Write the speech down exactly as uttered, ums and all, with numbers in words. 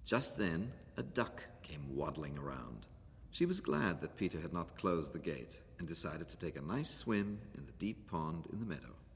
Just then, a duck came waddling around. She was glad that Peter had not closed the gate and decided to take a nice swim in the deep pond in the meadow.